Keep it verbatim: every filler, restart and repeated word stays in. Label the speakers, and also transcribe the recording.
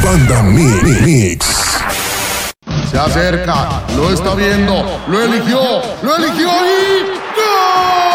Speaker 1: Banda Mi- Mi- Mix.
Speaker 2: Se acerca, lo está viendo, lo eligió, lo eligió y ¡gol!